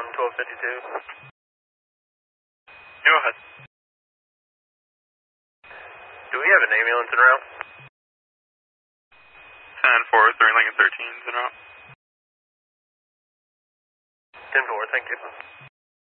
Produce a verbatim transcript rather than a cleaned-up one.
on twelve fifty-two. Go ahead. Do we have an ambulance en route? ten four, three Lincoln thirteen, en route. ten four, thank you.